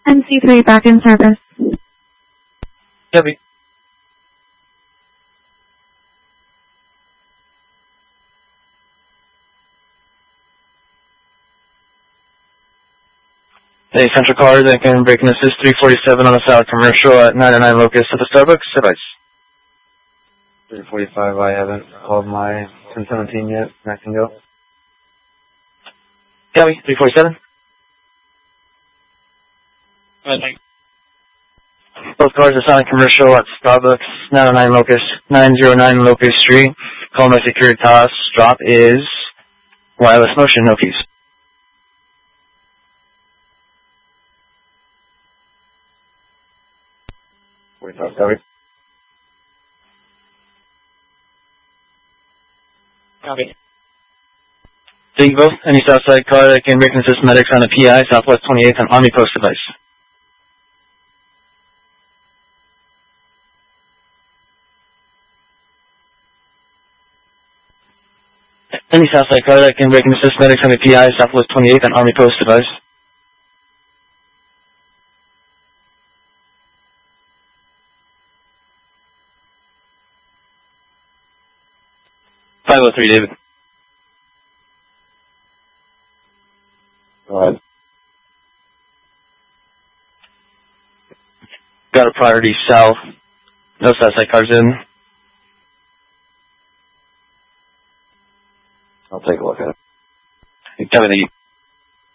NC3 back in service. Copy. Hey, Central Cars, I can break and assist 347 on the South Commercial at 909 Locust at the Starbucks. Advice. 345, I haven't called my 1017 yet. I can go. Copy. 347. Thanks. Both cars are Sonic Commercial at Starbucks, 909 Locust, 909 Locust Street. Call my Securitas. Drop is wireless motion, no keys. Copy. Copy. Thank you both. Any Southside car that can break and assist medics on the PI, Southwest 28th on Army Post device. Any Southside car that can break and assist medics on the PI, Southwest 28th on Army Post device. .503, David. Go ahead. Got a priority south. No Southside cars in. I'll take a look at it. Copy, thank you.